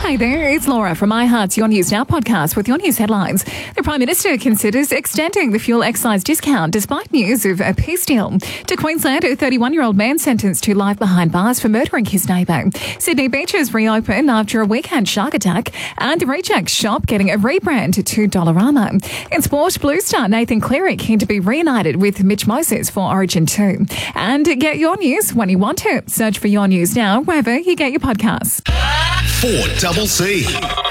Hey there, it's Laura from iHeart's Your News Now podcast with your news headlines. The Prime Minister considers extending the fuel excise discount despite news of a peace deal. To Queensland, a 31-year-old man sentenced to life behind bars for murdering his neighbour. Sydney beaches reopen after a weekend shark attack, and the Rejects shop getting a rebrand to Dollarama. In sport, Blue Star Nathan Cleary keen to be reunited with Mitch Moses for Origin 2. And get your news when you want to. Search for Your News Now wherever you get your podcasts. 4CC.